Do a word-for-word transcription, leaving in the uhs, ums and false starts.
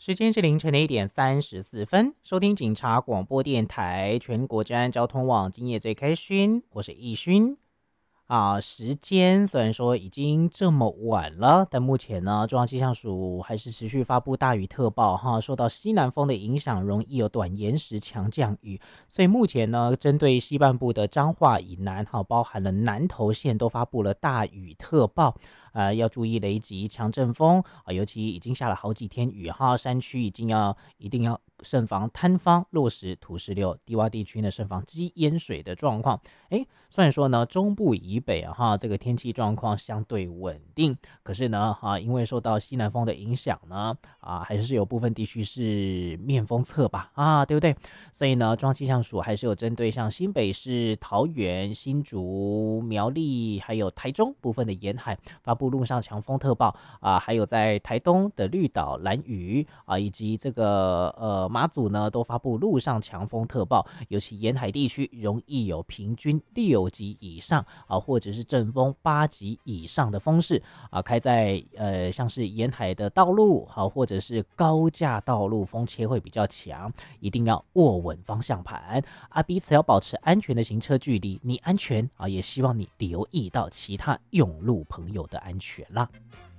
时间是凌晨的一点三十四分，收听警察广播电台全国治安交通网，今夜最开勋，我是易勋。啊，时间虽然说已经这么晚了，但目前呢，中央气象署还是持续发布大雨特报哈，受到西南风的影响，容易有短延时强降雨，所以目前呢，针对西半部的彰化以南哈，包含了南投县都发布了大雨特报。呃，要注意雷击、强阵风啊，尤其已经下了好几天雨哈，山区已经要一定要慎防坍方、落石、土石流，低洼地区呢慎防积淹水的状况。诶，虽然说呢，中部以北啊哈，这个天气状况相对稳定，可是呢，哈、因为受到西南风的影响呢，啊，还是有部分地区是面风侧吧，啊，对不对？所以呢，中央气象署还是有针对像新北市、桃园、新竹、苗栗，还有台中部分的沿海发布陆上强风特报啊，还有在台东的绿岛、兰屿啊，以及这个呃马祖呢，都发布陆上强风特报，尤其沿海地区容易有平均六级以上啊，或者是阵风八级以上的风势啊，开在呃像是沿海的道路好、啊，或者是高架道路，风切会比较强，一定要握稳方向盘啊，彼此要保持安全的行车距离，你安全啊，也希望你留意到其他用路朋友的安全啦。